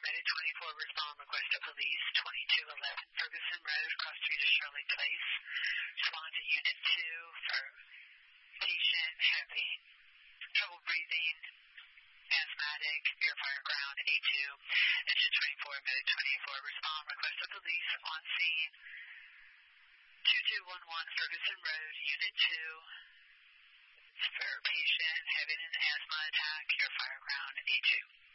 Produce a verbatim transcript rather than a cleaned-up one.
Medic twenty-four, respond, request of police, twenty-two eleven Ferguson Road, cross street of Shirley Place. Respond to Unit two for patient having trouble breathing, asthmatic, near fire ground, A two. Engine twenty-four, Medic twenty-four, respond, request of police, on scene, two two one one Ferguson Road, Unit two, for patient having an asthma attack, near fire ground, A two.